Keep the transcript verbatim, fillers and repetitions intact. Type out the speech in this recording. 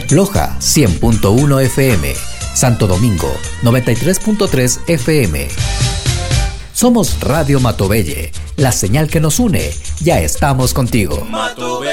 Loja cien punto uno F M, Santo Domingo noventa y tres punto tres F M. Somos Radio Matobelle, la señal que nos une. Ya estamos contigo.